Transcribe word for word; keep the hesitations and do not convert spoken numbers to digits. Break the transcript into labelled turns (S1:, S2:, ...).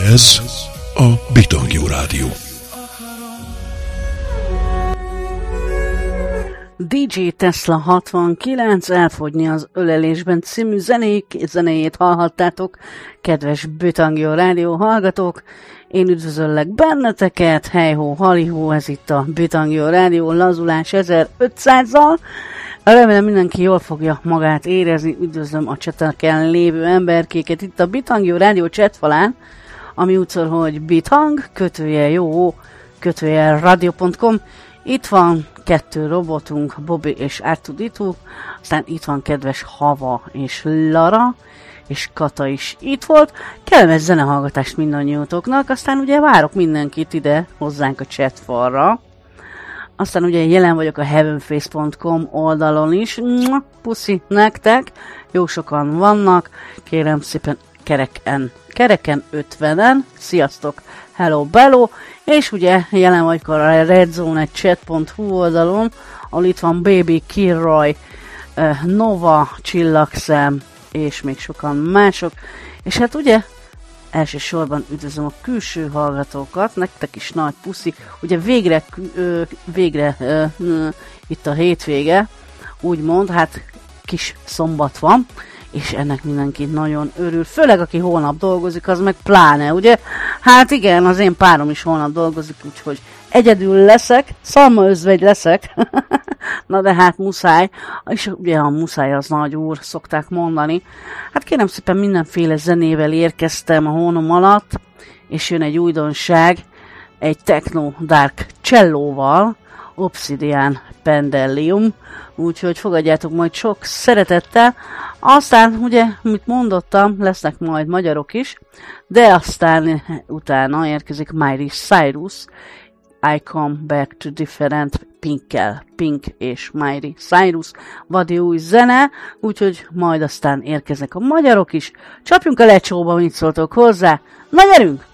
S1: Ez a Bitangjó Rádió.
S2: dé dzsé Tesla hatvankilenc, Elfogyni az ölelésben című zenék, zenéjét hallhattátok, kedves Bitangjó Rádió hallgatók. Én üdvözöllek benneteket, hejhó, halihó, ez itt a Bitangjó Rádió lazulás ezerötszázzal. Remélem mindenki jól fogja magát érezni, üdvözlöm a cseteken lévő emberkéket itt a Bitangjó Rádió chatfalán, ami úgyszor, hogy Bithang, kötője jó, kötője radio pont com. Itt van kettő robotunk, Bobby és er kettő dé kettő, aztán itt van kedves Hava és Lara, és Kata is itt volt. Kellemes zenehallgatást mindannyiótoknak, aztán ugye várok mindenkit ide hozzánk a chatfalra. Aztán ugye jelen vagyok a heavenface pont com oldalon is. Puszi nektek, jó sokan vannak, kérem szépen kereken, kereken ötvenen, sziasztok, hello, bello, és ugye jelen vagyok a redzone chat pont hu oldalon, ahol itt van Baby, Kirroy, Nova, Csillagszem, és még sokan mások, és hát ugye elsősorban üdvözlöm a külső hallgatókat, nektek is nagy puszi, ugye végre, ö, végre ö, ö, itt a hétvége, úgymond, hát kis szombat van, és ennek mindenki nagyon örül, főleg aki holnap dolgozik, az meg pláne, ugye? Hát igen, az én párom is holnap dolgozik, úgyhogy egyedül leszek, szalmaözvegy leszek, na de hát muszáj, és ugye a muszáj az nagy úr, szokták mondani. Hát kérem szépen mindenféle zenével érkeztem a hónom alatt, és jön egy újdonság, egy techno dark csellóval, Obsidian Pendulum, úgyhogy fogadjátok majd sok szeretettel. Aztán ugye, mit mondottam, lesznek majd magyarok is, de aztán utána érkezik Miley Cyrus, I Come Back to Different Pinkkel, Pink és Miley Cyrus, vadi új zene, úgyhogy majd aztán érkeznek a magyarok is. Csapjunk a lecsóba, mit szóltok hozzá, na gyerünk!